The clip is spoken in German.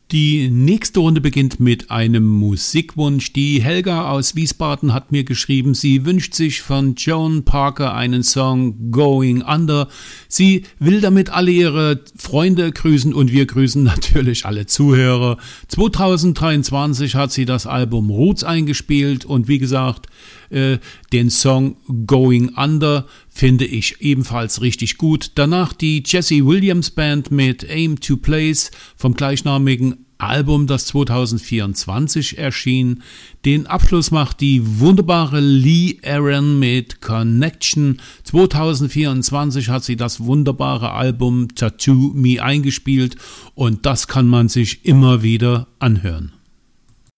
Die nächste Runde beginnt mit einem Musikwunsch. Die Helga aus Wiesbaden hat mir geschrieben, sie wünscht sich von Joan Parker einen Song Going Under. Sie will damit alle ihre Freunde grüßen und wir grüßen natürlich alle Zuhörer. 2023 hat sie das Album Roots eingespielt und wie gesagt, den Song Going Under finde ich ebenfalls richtig gut. Danach die Jesse Williams Band mit Aim to Place vom gleichnamigen Album, das 2024 erschien. Den Abschluss macht die wunderbare Lee Aaron mit Connection. 2024 hat sie das wunderbare Album Tattoo Me eingespielt und das kann man sich immer wieder anhören.